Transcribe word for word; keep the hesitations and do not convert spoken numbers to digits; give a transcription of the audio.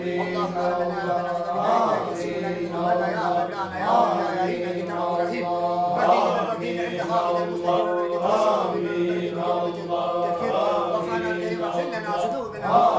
اللهم ربنا ربنا خذ بنا سبلنا ولا يا ربنا يا رب يا رحيم يا كريم رحيم بدينا بدينا عند هذا المستجيب تفكير وفانا الكريم اغفر لنا ذنوبنا